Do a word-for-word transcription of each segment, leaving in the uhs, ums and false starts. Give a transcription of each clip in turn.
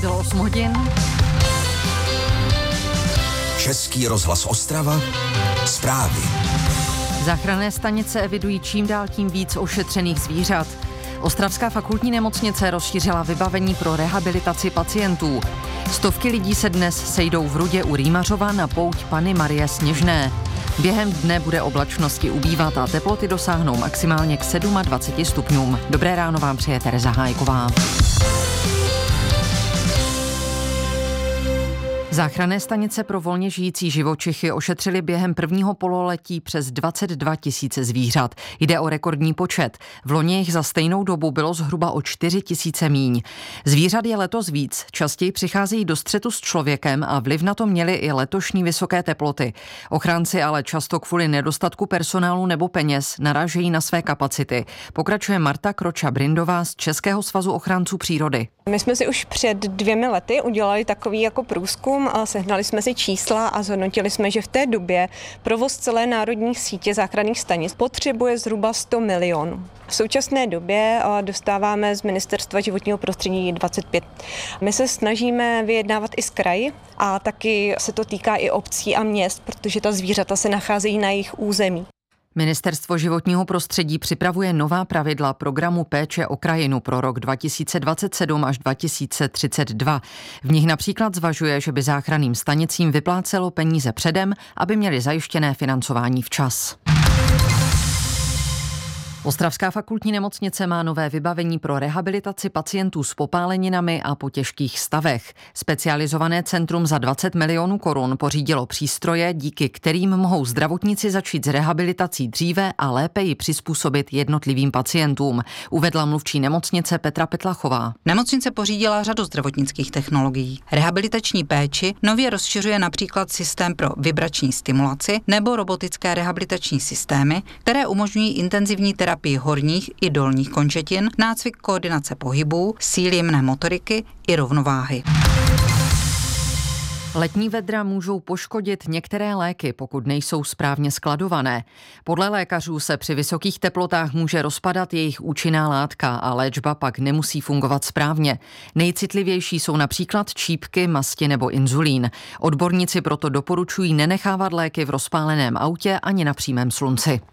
Bylo osm hodin. Český rozhlas Ostrava. Zprávy. Záchranné stanice evidují čím dál tím víc ošetřených zvířat. Ostravská fakultní nemocnice rozšířila vybavení pro rehabilitaci pacientů. Stovky lidí se dnes sejdou v Rudě u Rýmařova na pouť Panny Marie Sněžné. Během dne bude oblačnosti ubývat a teploty dosáhnou maximálně k dvaceti sedmi stupňům. Dobré ráno vám přeje Tereza Hájková. Záchranné stanice pro volně žijící živočichy ošetřili během prvního pololetí přes dvacet dva tisíc zvířat. Jde o rekordní počet. V loni jich za stejnou dobu bylo zhruba o čtyři tisíce míň. Zvířat je letos víc, častěji přicházejí do střetu s člověkem a vliv na to měly i letošní vysoké teploty. Ochránci ale často kvůli nedostatku personálu nebo peněz narážejí na své kapacity. Pokračuje Marta Kroča-Brindová z Českého svazu ochránců přírody. My jsme si už před dvěmi lety udělali takový jako průzkum a sehnali jsme si čísla a zhodnotili jsme, že v té době provoz celé národní sítě záchranných stanic potřebuje zhruba sto milionů. V současné době dostáváme z Ministerstva životního prostředí dvacet pět. My se snažíme vyjednávat i s kraji a taky se to týká i obcí a měst, protože ta zvířata se nacházejí na jejich území. Ministerstvo životního prostředí připravuje nová pravidla programu péče o krajinu pro rok dva tisíce dvacet sedm až dva tisíce třicet dva. V nich například zvažuje, že by záchranným stanicím vyplácelo peníze předem, aby měly zajištěné financování včas. Ostravská fakultní nemocnice má nové vybavení pro rehabilitaci pacientů s popáleninami a po těžkých stavech. Specializované centrum za dvacet milionů korun pořídilo přístroje, díky kterým mohou zdravotníci začít s rehabilitací dříve a lépe ji přizpůsobit jednotlivým pacientům, uvedla mluvčí nemocnice Petra Petlachová. Nemocnice pořídila řadu zdravotnických technologií. Rehabilitační péči nově rozšiřuje například systém pro vibrační stimulaci nebo robotické rehabilitační systémy, které umožňují intenzivní terapii terapii horních i dolních končetin, nácvik koordinace pohybů, síly jemné motoriky i rovnováhy. Letní vedra můžou poškodit některé léky, pokud nejsou správně skladované. Podle lékařů se při vysokých teplotách může rozpadat jejich účinná látka a léčba pak nemusí fungovat správně. Nejcitlivější jsou například čípky, masti nebo inzulín. Odborníci proto doporučují nenechávat léky v rozpáleném autě ani na přímém slunci.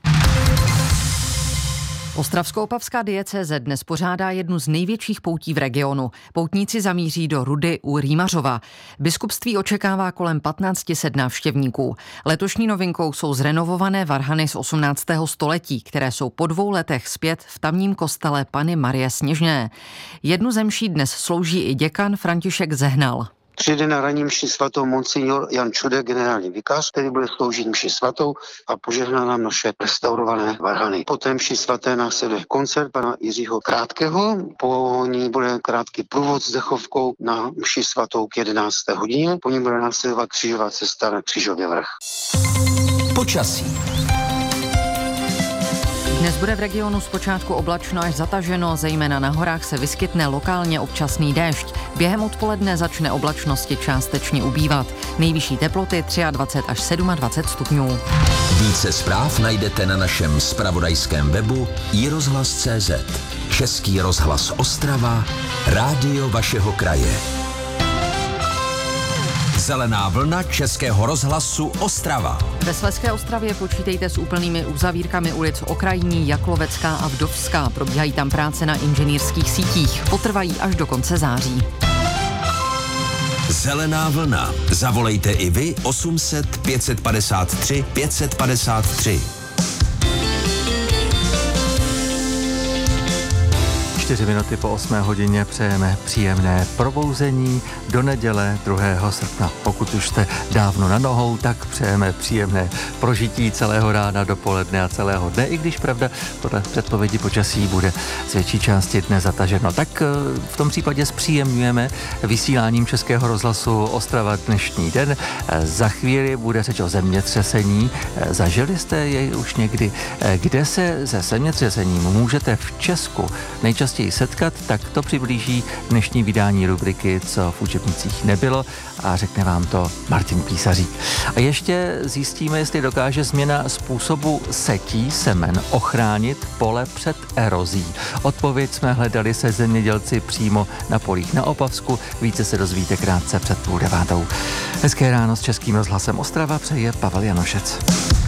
Ostravsko-opavská diecéze dnes pořádá jednu z největších poutí v regionu. Poutníci zamíří do Rudy u Rýmařova. Biskupství očekává kolem patnáct set návštěvníků. Letošní novinkou jsou zrenovované varhany z osmnáctého století, které jsou po dvou letech zpět v tamním kostele Panny Marie Sněžné. Jednu ze mší dnes slouží i děkan František Zehnal. Přijde na ranní mši svatou monsignor Jan Čudek, generální vikář, který bude sloužit mši svatou a požehná nám naše restaurované varhany. Poté mši svaté následuje koncert pana Jiřího Krátkého, po ní bude krátký průvod s dechovkou na mši svatou k jedenácté hodině, po ní bude následovat křížová cesta na Křížově vrch. Počasí. Dnes bude v regionu zpočátku oblačno až zataženo, zejména na horách se vyskytne lokálně občasný déšť. Během odpoledne začne oblačnosti částečně ubývat. Nejvyšší teploty dvacet tři až dvacet sedm stupňů. Více zpráv najdete na našem zpravodajském webu i rozhlas tečka cé zet. Český rozhlas Ostrava, rádio vašeho kraje. Zelená vlna Českého rozhlasu Ostrava. Ve Slezské Ostravě počítejte s úplnými uzavírkami ulic Okrajní, Jaklovecká a Vdovská. Probíhají tam práce na inženýrských sítích. Potrvají až do konce září. Zelená vlna. Zavolejte i vy osm set pět padesát tři pět padesát tři. Čtyři minuty po osmé hodině přejeme příjemné probouzení do neděle druhého srpna. Pokud už jste dávno na nohou, tak přejeme příjemné prožití celého rána, dopoledne a celého dne, i když pravda podle předpovědi počasí bude z větší části dne zataženo. Tak v tom případě zpříjemňujeme vysíláním Českého rozhlasu Ostrava dnešní den. Za chvíli bude řeč o zemětřesení. Zažili jste jej už někdy? Kde se se zemětřesením můžete v Česku nejčastěji častěji setkat, tak to přiblíží dnešní vydání rubriky Co v učebnicích nebylo a řekne vám to Martin Písařík. A ještě zjistíme, jestli dokáže změna způsobu setí semen ochránit pole před erozí. Odpověď jsme hledali se zemědělci přímo na polích na Opavsku. Více se dozvíte krátce před půl devátou. Hezké ráno s Českým rozhlasem Ostrava přeje Pavel Janošec.